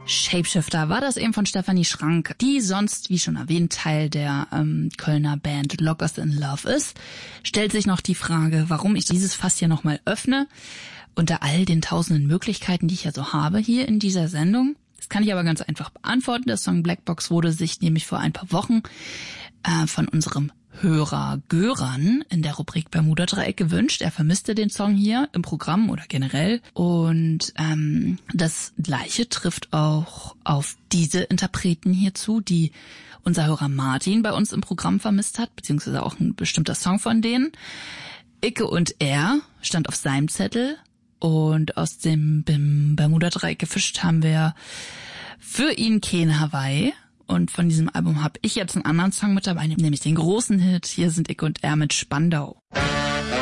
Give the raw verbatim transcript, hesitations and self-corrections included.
Shapeshifter war das eben von Stefanie Schrank, die sonst, wie schon erwähnt, Teil der ähm, Kölner Band Lockers in Love ist. Stellt sich noch die Frage, warum ich dieses Fass hier nochmal öffne, unter all den tausenden Möglichkeiten, die ich ja so habe hier in dieser Sendung. Das kann ich aber ganz einfach beantworten. Der Song Blackbox wurde sich nämlich vor ein paar Wochen äh, von unserem Hörer Göran in der Rubrik Bermuda-Dreieck gewünscht. Er vermisste den Song hier im Programm oder generell. Und ähm, das Gleiche trifft auch auf diese Interpreten hier zu, die unser Hörer Martin bei uns im Programm vermisst hat, beziehungsweise auch ein bestimmter Song von denen. Icke und er stand auf seinem Zettel und aus dem Bermuda-Dreieck gefischt haben wir für ihn Ken Hawaii. Und von diesem Album habe ich jetzt einen anderen Song mit dabei, nämlich den großen Hit. Hier sind Icke und er mit Spandau.